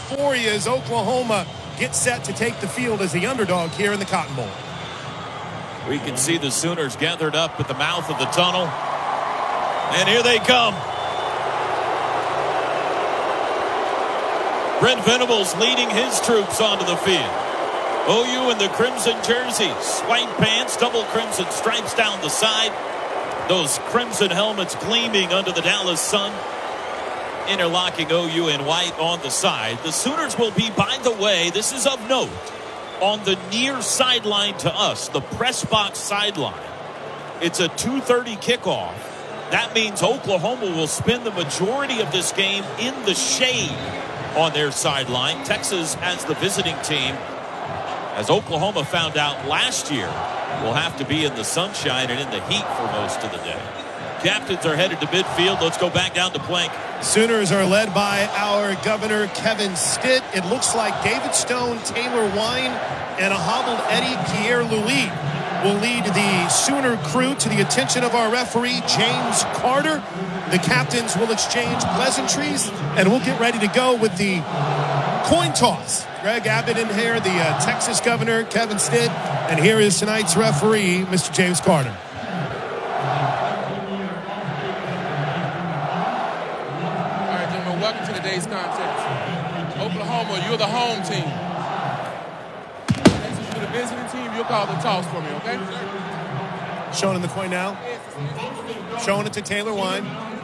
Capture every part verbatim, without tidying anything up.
for you as Oklahoma gets set to take the field as the underdog here in the Cotton Bowl. We can see the Sooners gathered up at the mouth of the tunnel. And here they come. Brent Venables leading his troops onto the field. O U in the crimson jerseys, white pants, double crimson stripes down the side. Those crimson helmets gleaming under the Dallas sun. Interlocking O U in white on the side. The Sooners will be, by the way, this is of note, on the near sideline to us, the press box sideline. It's a two thirty kickoff. That means Oklahoma will spend the majority of this game in the shade on their sideline. Texas as the visiting team, as Oklahoma found out last year, will have to be in the sunshine and in the heat for most of the day. Captains are headed to midfield. Let's go back down to Plank. Sooners are led by our governor, Kevin Stitt. It looks like David Stone, Taylor Wine, and a hobbled Eddie Pierre-Louis will lead the Sooner crew to the attention of our referee, James Carter. The captains will exchange pleasantries, and we'll get ready to go with the coin toss. Greg Abbott in here, the uh, Texas governor, Kevin Stitt, and here is tonight's referee, Mister James Carter. Welcome to today's contest. Oklahoma, you're the home team. Texas, you're the visiting team. You'll call the toss for me, okay? Showing him the coin now. Showing it to Taylor Wine.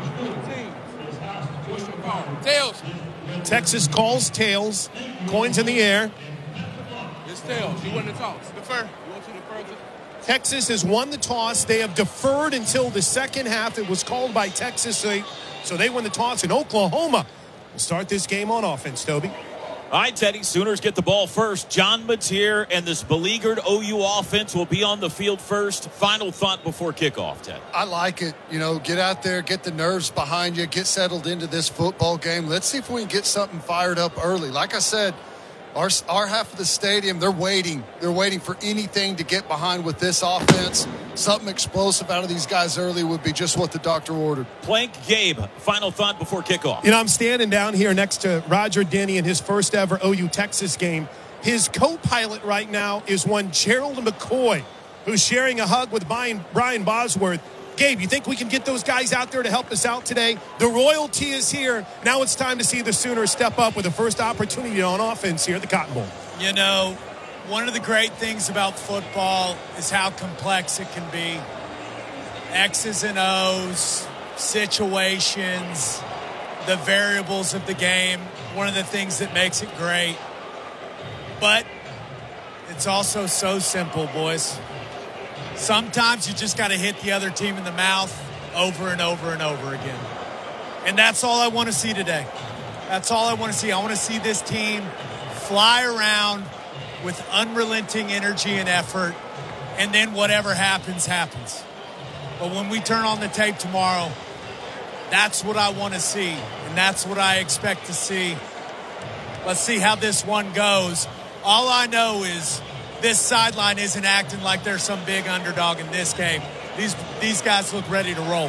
What's your call? Tails. Texas calls tails. Coins in the air. It's tails. You win the toss. Defer. You want to defer to Texas has won the toss. They have deferred until the second half. It was called by Texas. So they, so they win the toss. And Oklahoma will start this game on offense, Toby. All right, Teddy. Sooners get the ball first. John Mateer and this beleaguered O U offense will be on the field first. Final thought before kickoff, Ted. I like it. You know, get out there, get the nerves behind you, get settled into this football game. Let's see if we can get something fired up early. Like I said, Our, our half of the stadium, they're waiting. They're waiting for anything to get behind with this offense. Something explosive out of these guys early would be just what the doctor ordered. Plank, Gabe, final thought before kickoff. You know, I'm standing down here next to Roger Denny in his first ever O U Texas game. His co-pilot right now is one Gerald McCoy, who's sharing a hug with Brian, Brian Bosworth. Gabe, you think we can get those guys out there to help us out today? The royalty is here. Now it's time to see the Sooners step up with the first opportunity on offense here at the Cotton Bowl. You know, one of the great things about football is how complex it can be. X's and O's, situations, the variables of the game. One of the things that makes it great. But it's also so simple, boys. Sometimes you just got to hit the other team in the mouth over and over and over again. And that's all I want to see today. That's all I want to see. I want to see this team fly around with unrelenting energy and effort, and then whatever happens, happens. But when we turn on the tape tomorrow, that's what I want to see, and that's what I expect to see. Let's see how this one goes. All I know is this sideline isn't acting like they're some big underdog in this game. These these guys look ready to roll.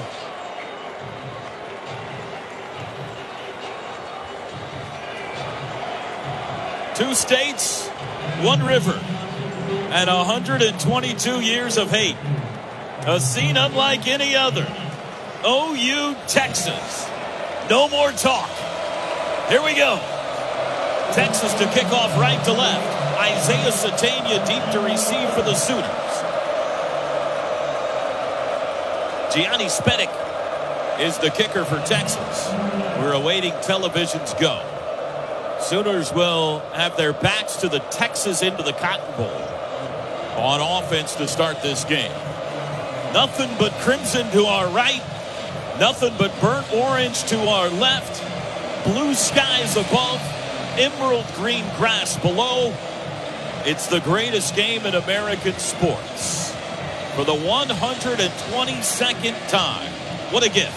Two states, one river, and one hundred twenty-two years of hate. A scene unlike any other. O U, Texas. No more talk. Here we go. Texas to kick off right to left. Isaiah Satania deep to receive for the Sooners. Gianni Spedic is the kicker for Texas. We're awaiting television's go. Sooners will have their backs to the Texas into the Cotton Bowl on offense to start this game. Nothing but crimson to our right. Nothing but burnt orange to our left. Blue skies above. Emerald green grass below. It's the greatest game in American sports. For the one hundred twenty-second time. What a gift.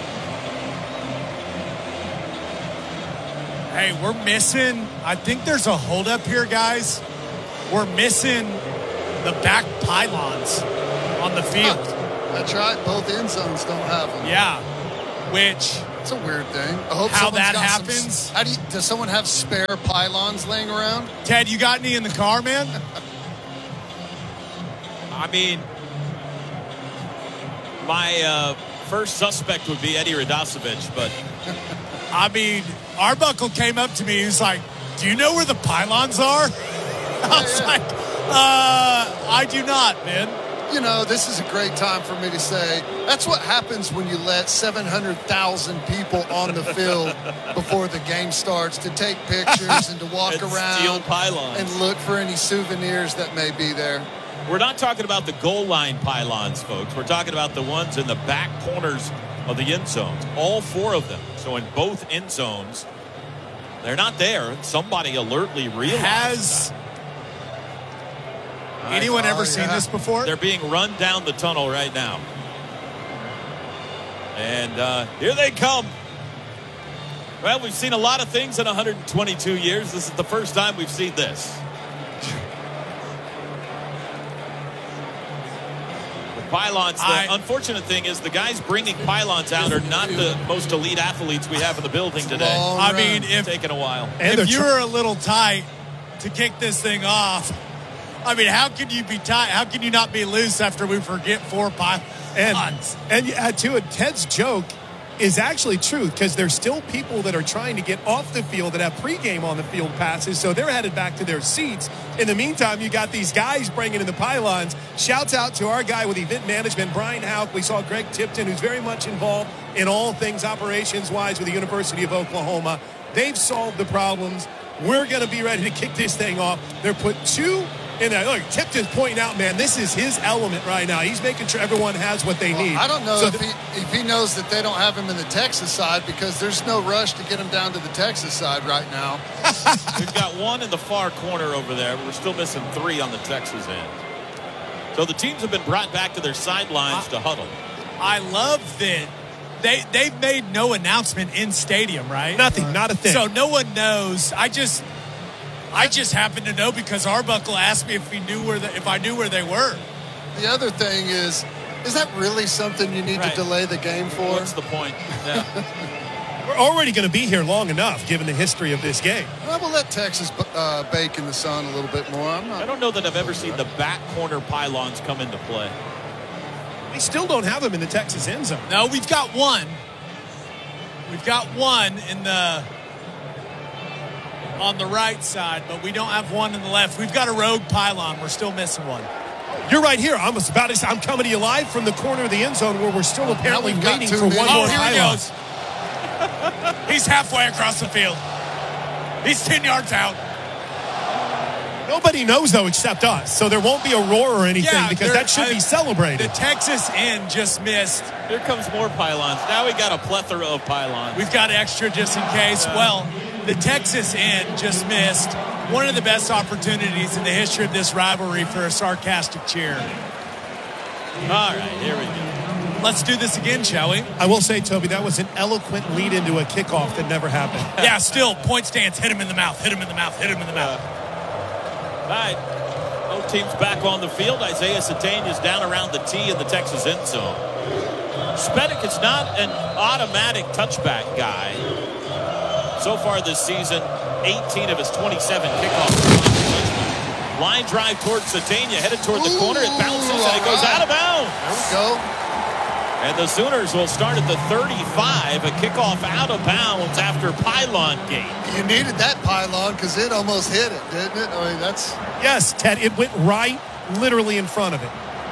Hey, we're missing, I think there's a holdup here, guys. We're missing the back pylons on the field. That's right. Both end zones don't have them. Yeah, which It's a weird thing. I hope How someone's that got happens? Some, how do you, does someone have spare pylons laying around? Ted, you got any in the car, man? I mean, my uh, first suspect would be Eddie Radosevich, but I mean, Arbuckle came up to me. He was like, do you know where the pylons are? I was yeah. like, uh, I do not, man. You know, this is a great time for me to say that's what happens when you let seven hundred thousand people on the field before the game starts to take pictures and to walk and around steal pylons. and look for any souvenirs that may be there. We're not talking about the goal line pylons, folks. We're talking about the ones in the back corners of the end zones. All four of them. So in both end zones, they're not there. Somebody alertly realized Has that. anyone Oh, ever seen yeah. this before? They're being run down the tunnel right now. And uh, here they come. Well, we've seen a lot of things in one hundred twenty-two years. This is the first time we've seen this. The pylons, the I- unfortunate thing is the guys bringing pylons out are not the most elite athletes we have in the building today. Long I run. mean, It's if taken a while. And they're if you tr- were a little tight to kick this thing off, I mean, how can you be tight? How can you not be loose after we forget four pylons? And, and you add to it, Ted's joke is actually true because there's still people that are trying to get off the field that have pregame on the field passes, so they're headed back to their seats. In the meantime, you got these guys bringing in the pylons. Shouts out to our guy with event management, Brian Houck. We saw Greg Tipton, who's very much involved in all things operations-wise with the University of Oklahoma. They've solved the problems. We're going to be ready to kick this thing off. They're put two in there. Look, Tipton's pointing out, man, this is his element right now. He's making sure everyone has what they Well, need. I don't know So if, the- he, if he knows that they don't have him in the Texas side because there's no rush to get him down to the Texas side right now. We've got one in the far corner over there. We're still missing three on the Texas end. So the teams have been brought back to their sidelines to huddle. I love that they they've made no announcement in stadium, right? Nothing, not a thing. So no one knows. I just I just happen to know because Arbuckle asked me if he knew where the, if I knew where they were. The other thing is, is that really something you need Right. to delay the game for? What's the point? Yeah. We're already going to be here long enough, given the history of this game. Well, we'll let Texas uh, bake in the sun a little bit more. I'm I not. don't know that I've ever seen the back corner pylons come into play. We still don't have them in the Texas end zone. No, we've got one. We've got one in the on the right side, but we don't have one in the left. We've got a rogue pylon. We're still missing one. You're right here. I'm about to say, I'm coming to you live from the corner of the end zone where we're still apparently we've got waiting two for one minutes. more Oh, here he pylon. goes. He's halfway across the field. He's ten yards out. Nobody knows, though, except us. So there won't be a roar or anything Yeah, because there- that should I- be celebrated. The Texas end just missed. Here comes more pylons. Now we got a plethora of pylons. We've got extra just in case. Well, the Texas end just missed one of the best opportunities in the history of this rivalry for a sarcastic cheer. All right, here we go. Let's do this again, shall we? I will say, Toby, that was an eloquent lead into a kickoff that never happened. Yeah, still, point stance, hit him in the mouth, hit him in the mouth, hit him in the mouth. All right. Both teams back on the field. Isaiah Satania is down around the T in the Texas end zone. Spedick is not an automatic touchback guy. So far this season, eighteen of his twenty-seven kickoffs. Line drive towards Satania, headed toward the corner. It bounces and it goes out of bounds. There we go. And the Sooners will start at the thirty-five, a kickoff out of bounds after pylon gate. You needed that pylon because it almost hit it, didn't it? I mean, that's Yes, Ted, it went right literally in front of it.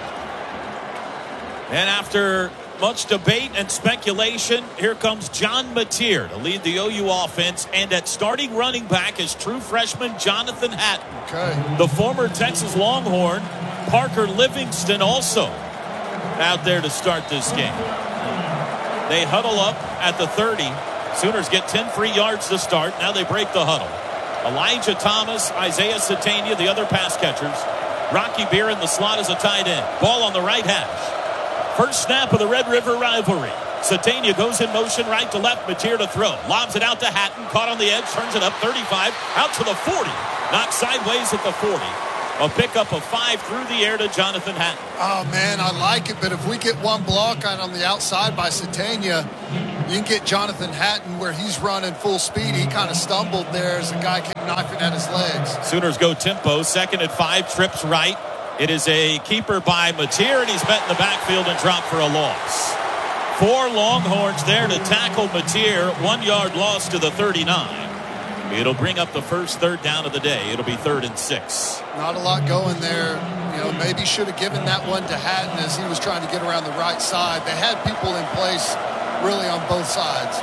And after much debate and speculation, here comes John Mateer to lead the O U offense. And at starting running back is true freshman Jonathan Hatton. okay. The former Texas Longhorn, Parker Livingston, also out there to start this game. They huddle up at the thirty. Sooners get ten free yards to start. Now they break the huddle. Elijah Thomas, Isaiah Satania, the other pass catchers. Rocky Beer in the slot as a tight end. Ball on the right hash. First snap of the Red River rivalry. Satania goes in motion right to left. Mateer to throw. Lobs it out to Hatton. Caught on the edge. Turns it up thirty-five. Out to the forty. Knocked sideways at the forty. A pickup of five through the air to Jonathan Hatton. Oh, man, I like it. But if we get one block on, on the outside by Satania, You can get Jonathan Hatton where he's running full speed. He kind of stumbled there as the guy came knifing at his legs. Sooners go tempo. Second and five, trips right. It is a keeper by Mateer, and he's met in the backfield and dropped for a loss. Four Longhorns there to tackle Mateer. One yard loss to the thirty-nine. It'll bring up the first third down of the day. It'll be third and six. Not a lot going there. You know, maybe should have given that one to Hatton as he was trying to get around the right side. They had people in place really on both sides.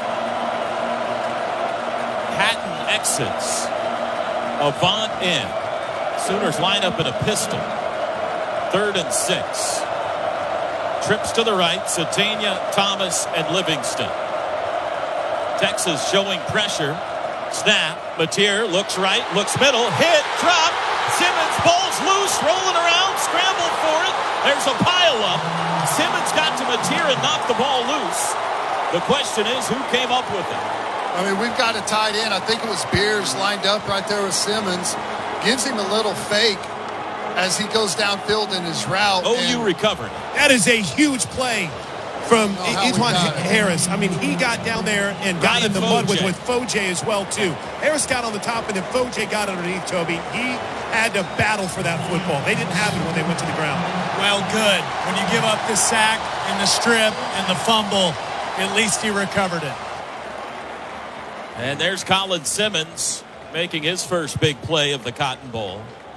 Hatton exits. Avant in. Sooners line up in a pistol. Third and six. Trips to the right. Satania, Thomas, and Livingston. Texas showing pressure. Snap. Mateer looks right, looks middle. Hit, drop. Simmons ball's loose, rolling around, scrambled for it. There's a pile-up. Simmons got to Mateer and knocked the ball loose. The question is, who came up with it? I mean, we've got a tight end. I think it was Beers lined up right there with Simmons. Gives him a little fake as he goes downfield in his route. O U recovered. That is a huge play from Oh, how we Antoine got it. Harris. I mean, he got down there and got Ryan in the mud with, Foje. with Foje as well, too. Harris got on the top, and then Foje got underneath, Toby. He had to battle for that football. They didn't have it when they went to the ground. Well, good. When you give up the sack and the strip and the fumble, at least he recovered it. And there's Colin Simmons making his first big play of the Cotton Bowl.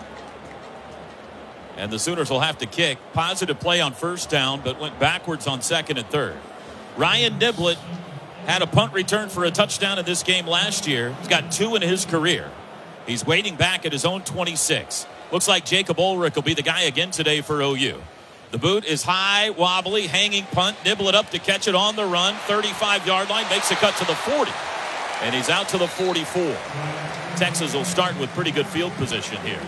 And the Sooners will have to kick. Positive play on first down, but went backwards on second and third. Ryan Niblett had a punt return for a touchdown in this game last year. He's got two in his career. He's waiting back at his own twenty-six. Looks like Jacob Ulrich will be the guy again today for O U. The boot is high, wobbly, hanging punt. Niblett up to catch it on the run. thirty-five yard line, makes a cut to the forty. And he's out to the forty-four. Texas will start with pretty good field position here.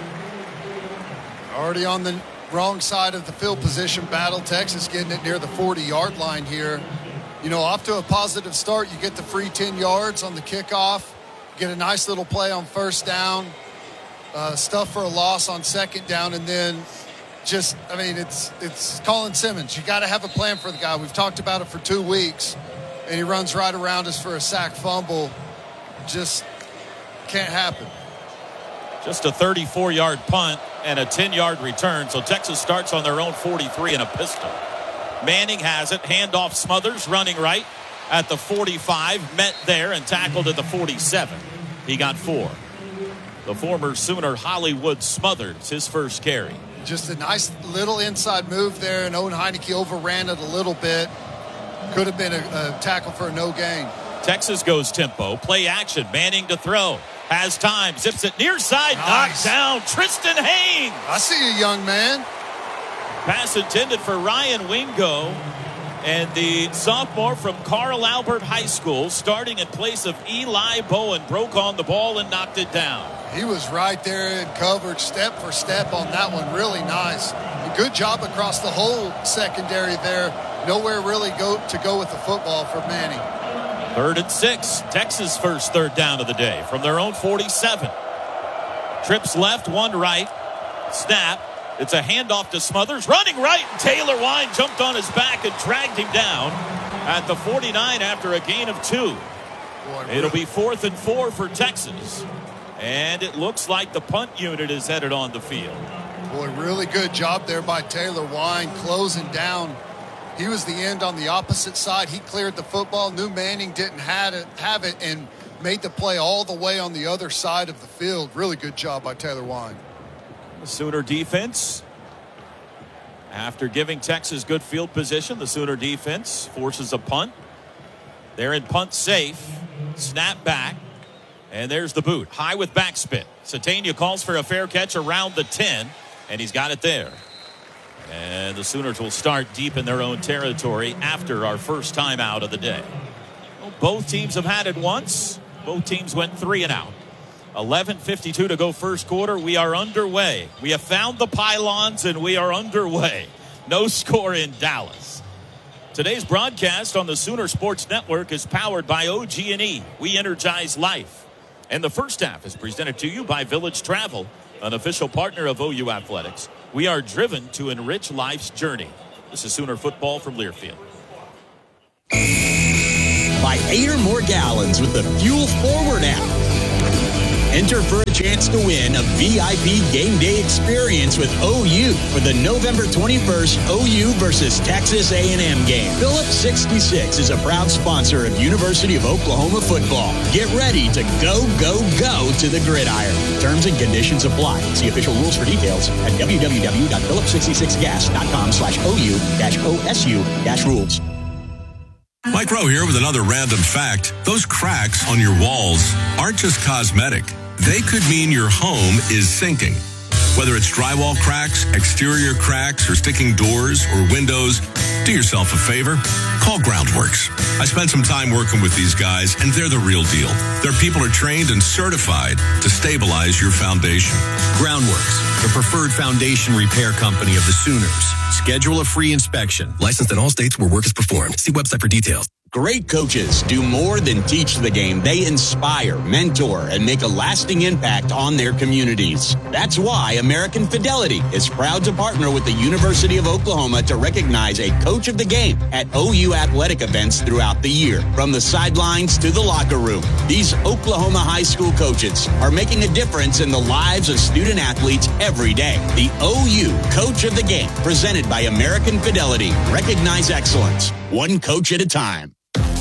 Already on the wrong side of the field position battle. Texas getting it near the forty yard line here. You know, off to a positive start. You get the free ten yards on the kickoff. Get a nice little play on first down. Uh, stuff for a loss on second down. And then just, I mean, it's it's Colin Simmons. You got to have a plan for the guy. We've talked about it for two weeks. And he runs right around us for a sack fumble. Just can't happen. Just a thirty-four yard punt and a ten yard return. So Texas starts on their own forty-three in a pistol. Manning has it. Handoff Smothers running right at the forty-five. Met there and tackled at the forty-seven. He got four. The former Sooner Hollywood Smothers, his first carry. Just a nice little inside move there, and Owen Heineke overran it a little bit. Could have been a, a tackle for a no gain. Texas goes tempo. Play action. Manning to throw. Has time. Zips it near side. Nice. Knocked down. Tristan Haynes. I see you, young man. Pass intended for Ryan Wingo. And the sophomore from Carl Albert High School, starting in place of Eli Bowen, broke on the ball and knocked it down. He was right there in coverage, step for step on that one. Really nice. A good job across the whole secondary there. Nowhere really go to go with the football for Manning. Third and six. Texas first third down of the day from their own forty-seven. Trips left, one right. Snap. It's a handoff to Smothers. Running right. Taylor Wine jumped on his back and dragged him down at the forty-nine after a gain of two. Boy, It'll be fourth and four for Texas. And it looks like the punt unit is headed on the field. Boy, really good job there by Taylor Wine closing down. He was the end on the opposite side. He cleared the football. Knew Manning didn't have it, have it and made the play all the way on the other side of the field. Really good job by Taylor Wine. The Sooner defense, after giving Texas good field position, the Sooner defense forces a punt. They're in punt safe. Snap back. And there's the boot. High with backspin. Satania calls for a fair catch around the ten. And he's got it there. And the Sooners will start deep in their own territory after our first time out of the day. Well, both teams have had it once. Both teams went three and out. eleven fifty-two to go first quarter. We are underway. We have found the pylons and we are underway. No score in Dallas. Today's broadcast on the Sooner Sports Network is powered by O G and E. We energize life. And the first half is presented to you by Village Travel, an official partner of O U Athletics. We are driven to enrich life's journey. This is Sooner football from Learfield. Buy eight or more gallons with the Fuel Forward app. Enter for a chance to win a V I P game day experience with O U for the November twenty-first O U versus Texas A and M game. Phillips sixty-six is a proud sponsor of University of Oklahoma football. Get ready to go, go, go to the gridiron. Terms and conditions apply. See official rules for details at w w w dot phillips sixty-six gas dot com slash O U dash O S U dash rules. Mike Rowe here with another random fact. Those cracks on your walls aren't just cosmetic. They could mean your home is sinking. Whether it's drywall cracks, exterior cracks, or sticking doors or windows, do yourself a favor. Call Groundworks. I spent some time working with these guys, and they're the real deal. Their people are trained and certified to stabilize your foundation. Groundworks, the preferred foundation repair company of the Sooners. Schedule a free inspection. Licensed in all states where work is performed. See website for details. Great coaches do more than teach the game. They inspire, mentor, and make a lasting impact on their communities. That's why American Fidelity is proud to partner with the University of Oklahoma to recognize a coach of the game at O U athletic events throughout the year. From the sidelines to the locker room, these Oklahoma high school coaches are making a difference in the lives of student athletes every day. The O U Coach of the Game, presented by American Fidelity. Recognize excellence, one coach at a time.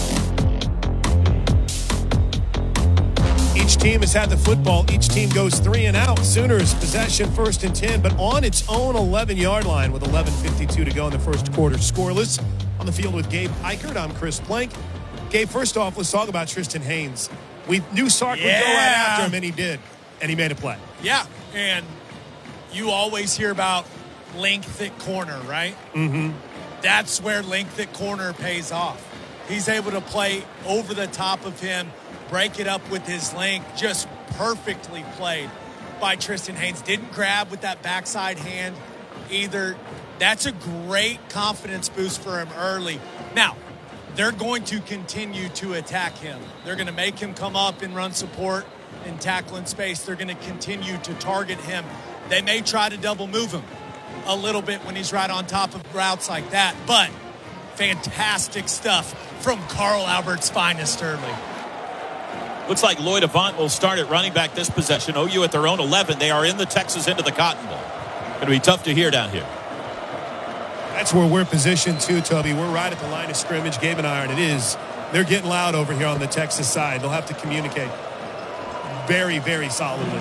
Each team has had the football. Each team goes three and out. Sooners possession first and ten, but on its own eleven-yard line with eleven fifty-two to go in the first quarter. Scoreless. On the field with Gabe Eichert, I'm Chris Plank. Gabe, first off, let's talk about Tristan Haynes. We knew Sark yeah. would go right after him, and he did. And he made a play. Yeah, and you always hear about length at corner, right? Mm-hmm. That's where length at corner pays off. He's able to play over the top of him, break it up with his length, just perfectly played by Tristan Haynes. Didn't grab with that backside hand either. That's a great confidence boost for him early. Now, they're going to continue to attack him. They're going to make him come up and run support and tackle in space. They're going to continue to target him. They may try to double move him a little bit when he's right on top of routes like that, but fantastic stuff from Carl Albert's finest early. Looks like Lloyd Avant will start at running back this possession. O U at their own eleven. They are in the Texas into the Cotton Bowl. Going to be tough to hear down here. That's where we're positioned too, Toby. We're right at the line of scrimmage. Gabe and I are, and it is. They're getting loud over here on the Texas side. They'll have to communicate very, very solidly.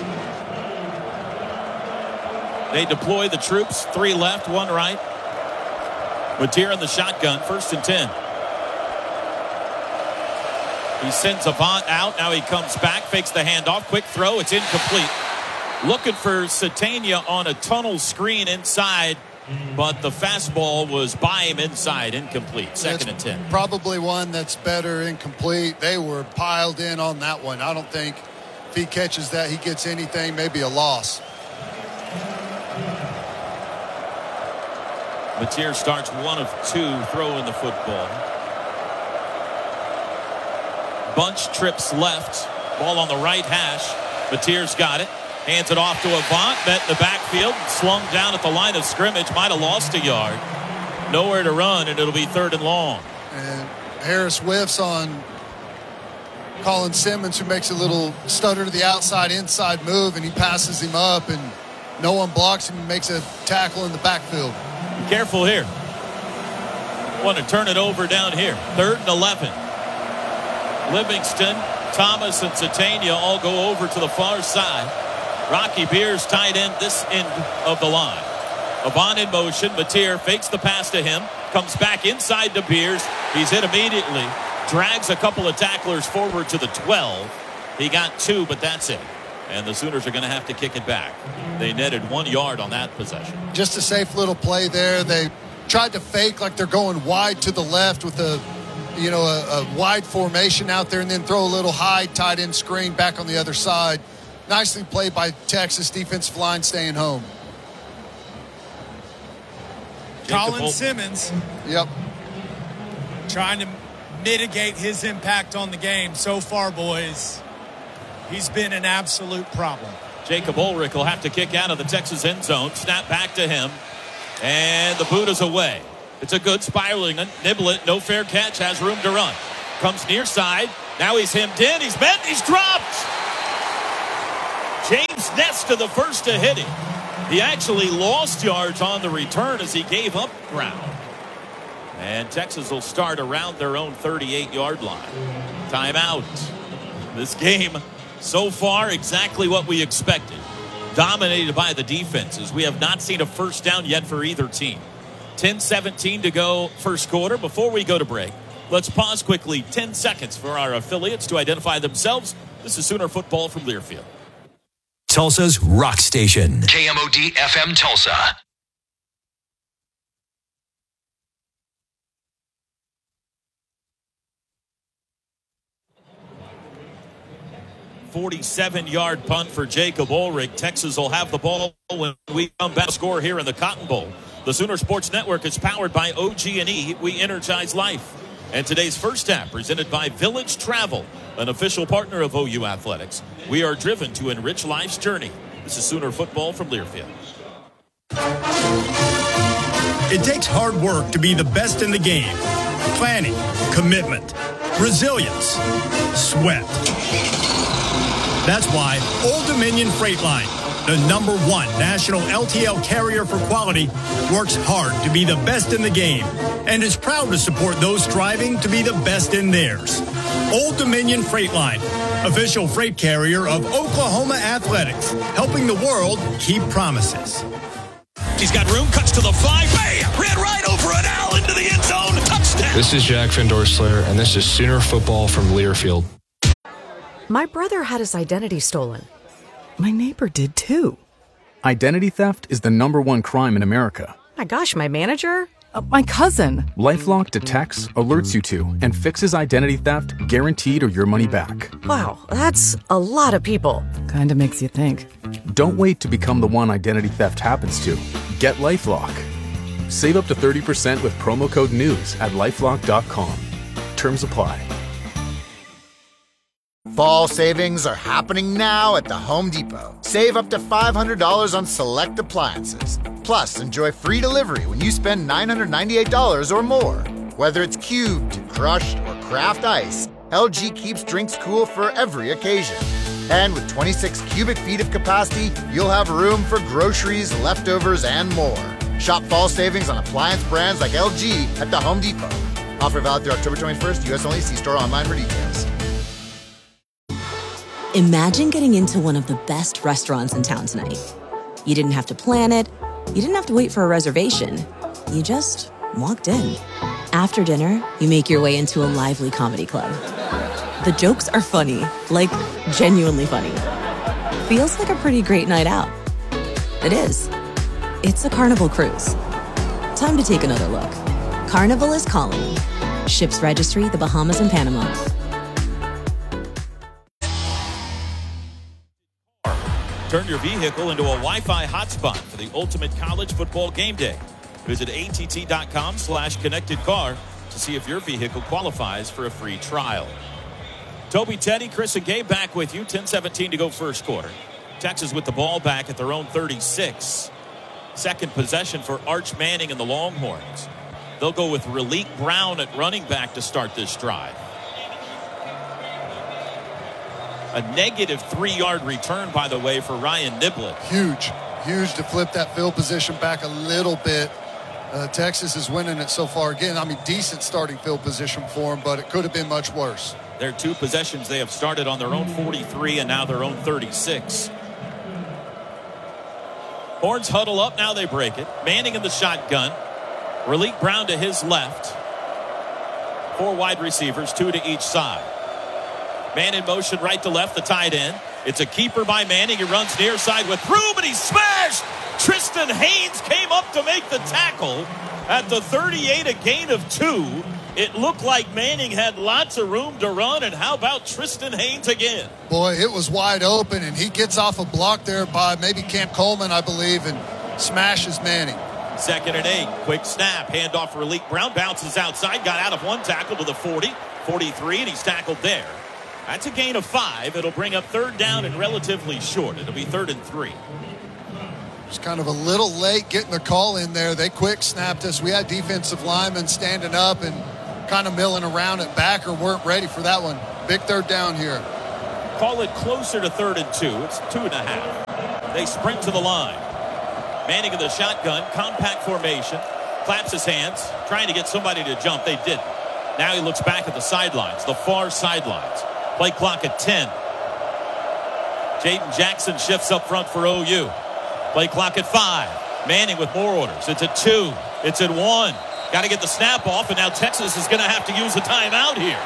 They deploy the troops. Three left, one right. Mateer in the shotgun, first and ten. He sends Avant out. Now he comes back, fakes the handoff. Quick throw. It's incomplete. Looking for Satania on a tunnel screen inside, but the fastball was by him inside. Incomplete. Second that's and ten. Probably one that's better incomplete. They were piled in on that one. I don't think if he catches that, he gets anything, maybe a loss. Mateer starts one of two throwing the football. Bunch trips left. Ball on the right hash. Mateer's got it. Hands it off to Avant. Met in the backfield. Slung down at the line of scrimmage. Might have lost a yard. Nowhere to run, and it'll be third and long. And Harris whiffs on Colin Simmons, who makes a little stutter to the outside, inside move, and he passes him up, and no one blocks him and makes a tackle in the backfield. Careful here. Want to turn it over down here. Third and eleven. Livingston, Thomas, and Satania all go over to the far side. Rocky Beers tight end this end of the line. Avant in motion. Mateer fakes the pass to him. Comes back inside to Beers. He's hit immediately. Drags a couple of tacklers forward to the twelve. He got two, but that's it. And the Sooners are going to have to kick it back. They netted one yard on that possession. Just a safe little play there. They tried to fake like they're going wide to the left with a, you know, a, a wide formation out there, and then throw a little high tight end screen back on the other side. Nicely played by Texas defensive line, staying home. Colin Jacob Simmons. Yep. Trying to mitigate his impact on the game. So far, boys, he's been an absolute problem. Jacob Ulrich will have to kick out of the Texas end zone. Snap back to him. And the boot is away. It's a good spiraling. Niblet, no fair catch, has room to run. Comes near side. Now he's hemmed in. He's met. He's dropped. James Ness to the first to hit him. He actually lost yards on the return as he gave up ground. And Texas will start around their own thirty-eight-yard line. Timeout. This game, so far, exactly what we expected. Dominated by the defenses. We have not seen a first down yet for either team. ten seventeen to go first quarter. Before we go to break, let's pause quickly, ten seconds for our affiliates to identify themselves. This is Sooner Football from Learfield. Tulsa's Rock Station. K M O D F M Tulsa. forty-seven-yard punt for Jacob Ulrich. Texas will have the ball when we come back. Score here in the Cotton Bowl. The Sooner Sports Network is powered by O G and E. We energize life. And today's first half presented by Village Travel, an official partner of O U Athletics. We are driven to enrich life's journey. This is Sooner Football from Learfield. It takes hard work to be the best in the game. Planning, commitment, resilience, sweat. That's why Old Dominion Freight Line, the number one national L T L carrier for quality, works hard to be the best in the game and is proud to support those striving to be the best in theirs. Old Dominion Freight Line, official freight carrier of Oklahoma Athletics, helping the world keep promises. He's got room, cuts to the five, bam! Ran right over an owl into the end zone, touchdown! This is Jack Van Dorsler, and this is Sooner Football from Learfield. My brother had his identity stolen. My neighbor did too. Identity theft is the number one crime in America. My gosh, my manager? Uh, my cousin. LifeLock detects, alerts you to, and fixes identity theft guaranteed or your money back. Wow, that's a lot of people. Kinda makes you think. Don't wait to become the one identity theft happens to. Get LifeLock. Save up to thirty percent with promo code NEWS at lifelock dot com. Terms apply. Fall savings are happening now at the Home Depot. Save up to five hundred dollars on select appliances. Plus, enjoy free delivery when you spend nine hundred ninety-eight dollars or more. Whether it's cubed, crushed, or craft ice, L G keeps drinks cool for every occasion. And with twenty-six cubic feet of capacity, you'll have room for groceries, leftovers, and more. Shop fall savings on appliance brands like L G at the Home Depot. Offer valid through October twenty-first, U S only. See store online for details. Imagine getting into one of the best restaurants in town tonight. You didn't have to plan it. You didn't have to wait for a reservation. You just walked in. After dinner, you make your way into a lively comedy club. The jokes are funny, like genuinely funny. Feels like a pretty great night out. It is. It's a Carnival cruise. Time to take another look. Carnival is calling. Ships registry, the Bahamas and Panama. Turn your vehicle into a Wi-Fi hotspot for the ultimate college football game day. Visit att.com slash connected car to see if your vehicle qualifies for a free trial. Toby, Teddy, Chris, and Gabe back with you. ten seventeen to go first quarter. Texas with the ball back at their own thirty-six. Second possession for Arch Manning and the Longhorns. They'll go with Raleek Brown at running back to start this drive. A negative three-yard return, by the way, for Ryan Niblett. Huge, huge to flip that field position back a little bit. Uh, Texas is winning it so far. Again, I mean, decent starting field position for them, but it could have been much worse. Their two possessions, they have started on their own forty-three and now their own thirty-six. Horns huddle up, now they break it. Manning in the shotgun. Raleek Brown to his left. Four wide receivers, two to each side. Man in motion right to left, the tight end. It's a keeper by Manning. He runs near side with room, and he's smashed. Tristan Haynes came up to make the tackle at the thirty-eight, a gain of two. It looked like Manning had lots of room to run, and how about Tristan Haynes again? Boy, it was wide open, and he gets off a block there by maybe Camp Coleman, I believe, and smashes Manning. Second and eight, quick snap, handoff for Raleek Brown, bounces outside, got out of one tackle to the forty, forty-three, and he's tackled there. That's a gain of five. It'll bring up third down and relatively short. It'll be third and three. It's kind of a little late getting the call in there. They quick snapped us. We had defensive linemen standing up, and kind of milling around at back or weren't ready for that one. Big third down here. Call it closer to third and two. It's two and a half. They sprint to the line. Manning in the shotgun, compact formation, claps his hands, trying to get somebody to jump. They didn't. Now he looks back at the sidelines, the far sidelines. Play clock at ten. Jaden Jackson shifts up front for O U. Play clock at five. Manning with more orders. It's at two. It's at one. Got to get the snap off, and now Texas is going to have to use a timeout here.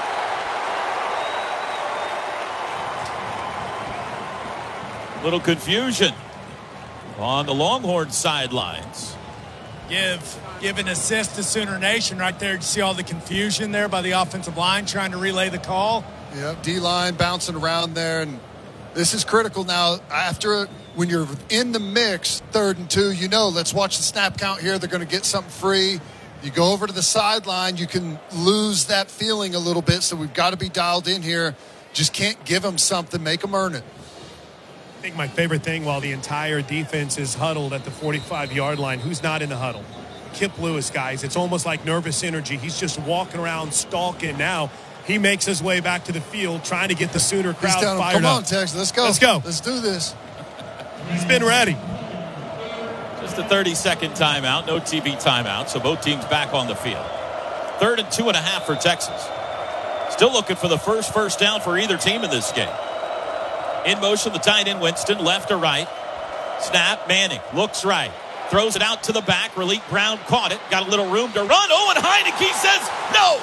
Little confusion on the Longhorn sidelines. Give, give an assist to Sooner Nation right there. You see all the confusion there by the offensive line trying to relay the call? Yep, D-line bouncing around there, and this is critical now. After when you're in the mix, third and two, you know, let's watch the snap count here. They're going to get something free. You go over to the sideline, you can lose that feeling a little bit, so we've got to be dialed in here. Just can't give them something, make them earn it. I think my favorite thing while the entire defense is huddled at the forty-five-yard line, who's not in the huddle? Kip Lewis, guys. It's almost like nervous energy. He's just walking around, stalking. Now he makes his way back to the field, trying to get the Sooner crowd He's telling fired him, Come up. on, Tex, let's go. Let's go. Let's do this. He's been ready. Just a thirty-second timeout, no T V timeout, so both teams back on the field. Third and two and a half for Texas. Still looking for the first first down for either team in this game. In motion, the tight end Winston, left to right. Snap, Manning looks right. Throws it out to the back. Raleek Brown caught it. Got a little room to run. Oh, and Heineke says no.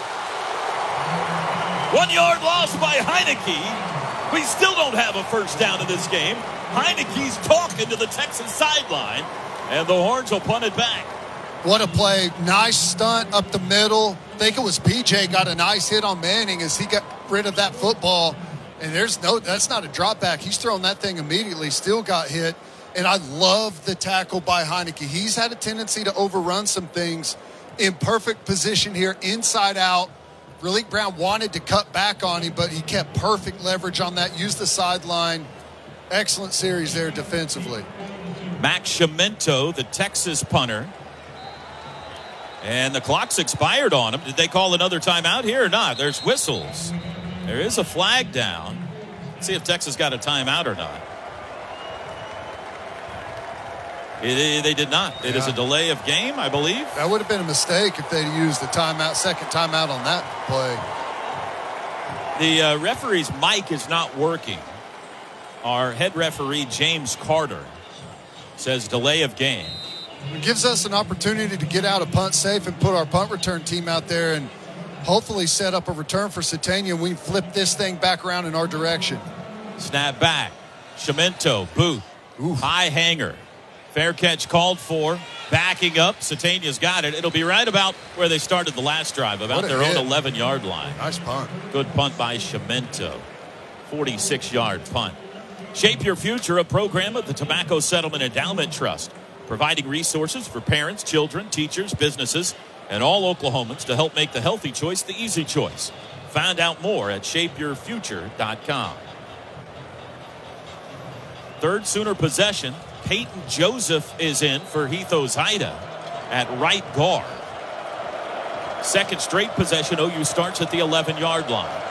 One yard loss by Heineke. We still don't have a first down in this game. Heineke's talking to the Texas sideline, and the Horns will punt it back. What a play. Nice stunt up the middle. I think it was P J got a nice hit on Manning as he got rid of that football. And there's no, that's not a drop back. He's thrown that thing immediately, still got hit. And I love the tackle by Heineke. He's had a tendency to overrun some things. In perfect position here, inside out. Raleek Brown wanted to cut back on him, but he kept perfect leverage on that, used the sideline. Excellent series there defensively. Max Chiamento, the Texas punter. And the clock's expired on him. Did they call another timeout here or not? There's whistles. There is a flag down. Let's see if Texas got a timeout or not. It, they did not. It yeah. is a delay of game, I believe. That would have been a mistake if they'd used the timeout, second timeout on that play. The uh, referee's mic is not working. Our head referee, James Carter, says delay of game. It gives us an opportunity to get out a punt safe and put our punt return team out there and hopefully set up a return for Satania, and we flip this thing back around in our direction. Snap back. Chiamento, boot. Ooh. High hanger. Fair catch called for. Backing up. Satania's got it. It'll be right about where they started the last drive, about their hit. Own eleven-yard line. Nice punt. Good punt by Chiamento. forty-six-yard punt. Shape Your Future, a program of the Tobacco Settlement Endowment Trust, providing resources for parents, children, teachers, businesses, and all Oklahomans to help make the healthy choice the easy choice. Find out more at shape your future dot com. Third Sooner possession. Peyton Joseph is in for Heath Ozaida at right guard. Second straight possession. O U starts at the eleven-yard line.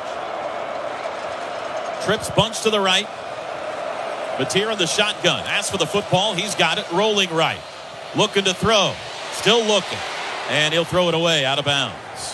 Trips bunch to the right. Mateer in the shotgun. Asks for the football. He's got it. Rolling right. Looking to throw. Still looking. And he'll throw it away out of bounds.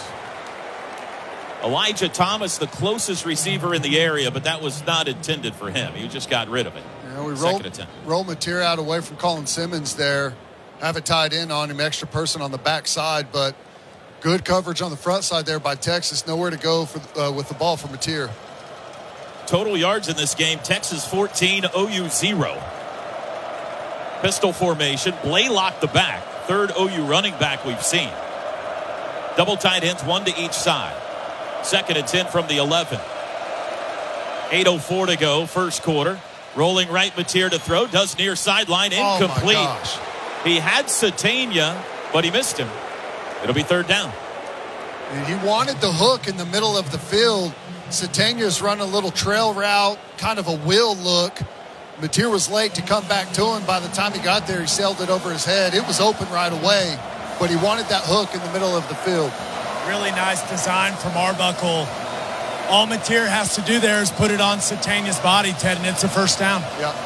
Elijah Thomas, the closest receiver in the area, but that was not intended for him. He just got rid of it. Yeah, we rolled, rolled Mateer out away from Colin Simmons there. Have it tied in on him, extra person on the back side, but good coverage on the front side there by Texas. Nowhere to go for uh, with the ball for Mateer. Total yards in this game, Texas fourteen, O U zero. Pistol formation, Blaylock the back. Third O U running back we've seen. Double tight ends, one to each side. Second and ten from the eleven. eight oh four to go, first quarter. Rolling right, Mateer to throw. Does near sideline, incomplete. Oh my gosh. He had Satania, but he missed him. It'll be third down. And he wanted the hook in the middle of the field. Satania's run a little trail route, kind of a wheel look. Mateer was late to come back to him. By the time he got there, he sailed it over his head. It was open right away, but he wanted that hook in the middle of the field. Really nice design from Arbuckle. All Mateer has to do there is put it on Satania's body, Ted, and it's a first down. Yeah.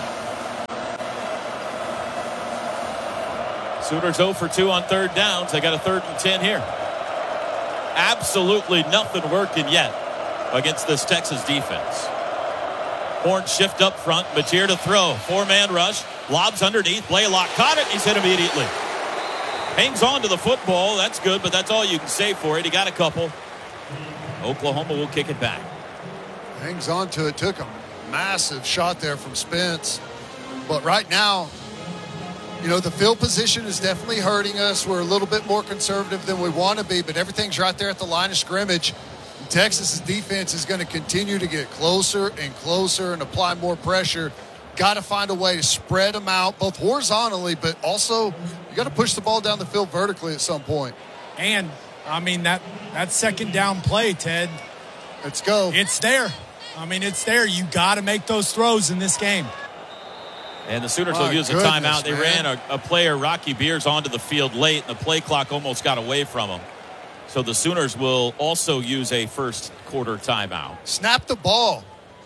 Sooners oh for two on third downs. They got a third and ten here. Absolutely nothing working yet against this Texas defense. Horn shift up front. Mateer to throw. Four-man rush. Lobs underneath. Blaylock caught it. He's hit immediately. Hangs on to the football. That's good, but that's all you can say for it. He got a couple. Oklahoma will kick it back. Hangs on to it. Took a massive shot there from Spence. But right now, you know, the field position is definitely hurting us. We're a little bit more conservative than we want to be, but everything's right there at the line of scrimmage. Texas's defense is going to continue to get closer and closer and apply more pressure. Got to find a way to spread them out, both horizontally, but also you got to push the ball down the field vertically at some point. And, I mean, that, that second down play, Ted. Let's go. It's there. I mean, it's there. You got to make those throws in this game. And the Sooners My will use a goodness, timeout. They man. ran a, a player, Rocky Beers, onto the field late, and the play clock almost got away from him. So the Sooners will also use a first quarter timeout. Snap the ball.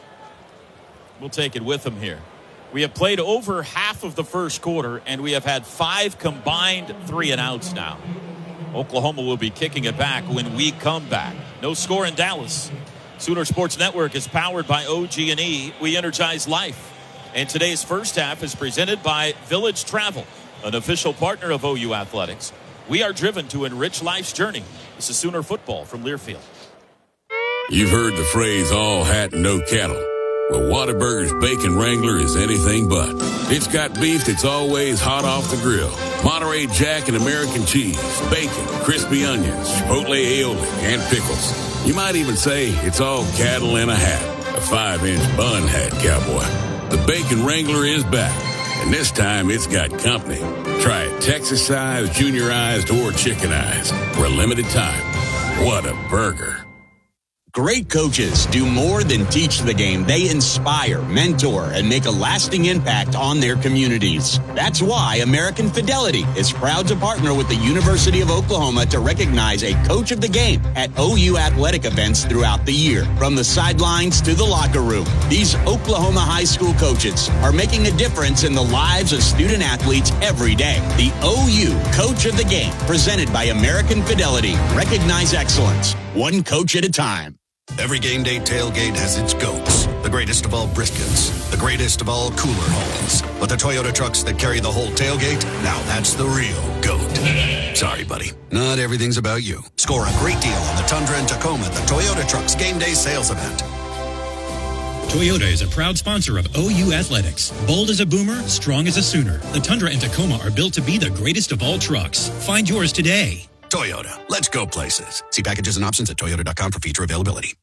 We'll take it with them here. We have played over half of the first quarter, and we have had five combined three and outs now. Oklahoma will be kicking it back when we come back. No score in Dallas. Sooner Sports Network is powered by O G and E. We energize life. And today's first half is presented by Village Travel, an official partner of O U Athletics. We are driven to enrich life's journey. This is Sooner football from Learfield. You've heard the phrase, all hat and no cattle. Well, Whataburger's Bacon Wrangler is anything but. It's got beef that's always hot off the grill. Monterey Jack and American cheese, bacon, crispy onions, chipotle aioli, and pickles. You might even say it's all cattle in a hat. A five-inch bun hat, cowboy. The Bacon Wrangler is back, and this time it's got company. Try it Texas-sized, junior-ized, or chicken-ized for a limited time. What a burger. Great coaches do more than teach the game. They inspire, mentor, and make a lasting impact on their communities. That's why American Fidelity is proud to partner with the University of Oklahoma to recognize a coach of the game at O U athletic events throughout the year. From the sidelines to the locker room, these Oklahoma high school coaches are making a difference in the lives of student athletes every day. The O U Coach of the Game, presented by American Fidelity. Recognize excellence, one coach at a time. Every game day tailgate has its goats. The greatest of all briskets. The greatest of all cooler homes. But the Toyota trucks that carry the whole tailgate, now that's the real goat. Sorry, buddy. Not everything's about you. Score a great deal on the Tundra and Tacoma at the Toyota Trucks Game Day Sales Event. Toyota is a proud sponsor of O U Athletics. Bold as a boomer, strong as a Sooner. The Tundra and Tacoma are built to be the greatest of all trucks. Find yours today. Toyota. Let's go places. See packages and options at toyota dot com for feature availability.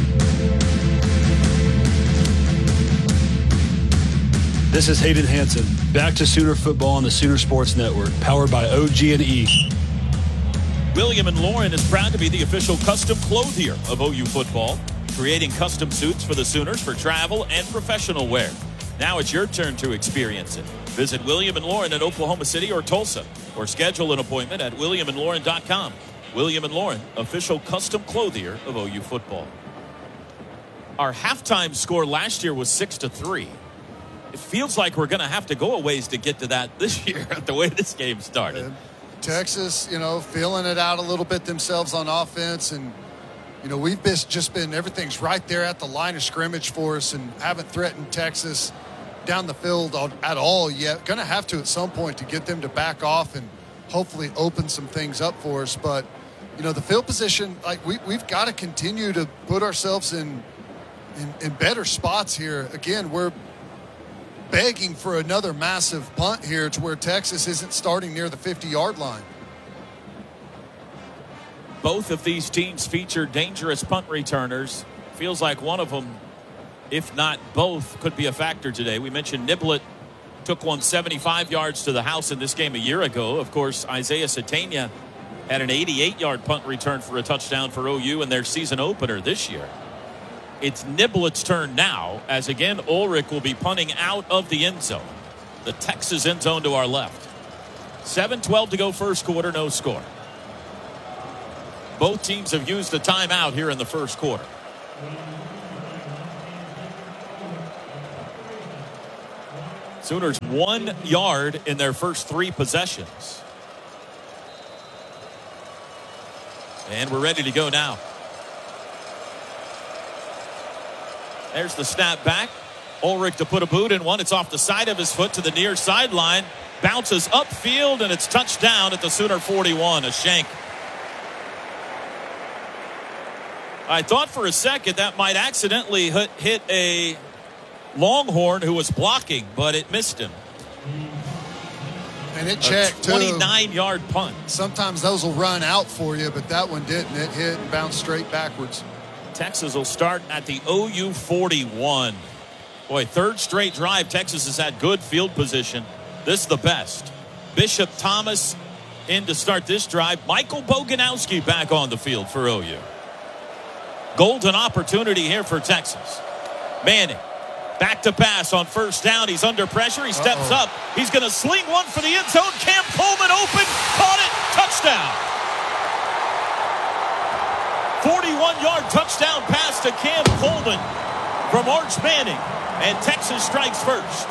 This is Hayden Hansen. Back to Sooner football on the Sooner Sports Network, powered by O G and E. William and Lauren is proud to be the official custom clothier of O U football, creating custom suits for the Sooners for travel and professional wear. Now it's your turn to experience it. Visit William and Lauren in Oklahoma City or Tulsa, or schedule an appointment at william and lauren dot com. William and Lauren, official custom clothier of O U football. Our halftime score last year was six to three. It feels like we're going to have to go a ways to get to that this year, the way this game started. And Texas, you know, feeling it out a little bit themselves on offense, and you know, we've just been, everything's right there at the line of scrimmage for us and haven't threatened Texas down the field at all yet. Going to have to at some point to get them to back off and hopefully open some things up for us. But, you know, the field position, like we, we've got to continue to put ourselves in, in, in better spots here. Again, we're begging for another massive punt here to where Texas isn't starting near the fifty-yard line. Both of these teams feature dangerous punt returners. Feels like one of them, if not both, could be a factor today. We mentioned Niblett took one seventy-five yards to the house in this game a year ago. Of course, Isaiah Satania had an eighty-eight-yard punt return for a touchdown for O U in their season opener this year. It's Niblett's turn now, as again Ulrich will be punting out of the end zone. The Texas end zone to our left. seven twelve to go first quarter, no score. Both teams have used a timeout here in the first quarter. Sooners one yard in their first three possessions. And we're ready to go now. There's the snap back. Ulrich to put a boot in one. It's off the side of his foot to the near sideline. Bounces upfield, and it's touchdown at the Sooner forty-one. A shank. I thought for a second that might accidentally hit, hit a Longhorn who was blocking, but it missed him. And it checked, too. twenty-nine yard punt. Sometimes those will run out for you, but that one didn't. It hit and bounced straight backwards. Texas will start at the O U forty-one. Boy, third straight drive, Texas has had good field position. This is the best. Bishop Thomas in to start this drive. Michael Boganowski back on the field for O U. Golden opportunity here for Texas. Manning. Back to pass on first down. He's under pressure. He steps Uh-oh. up. He's going to sling one for the end zone. Cam Coleman open. Caught it. Touchdown. forty-one yard touchdown pass to Cam Coleman from Arch Manning. And Texas strikes first.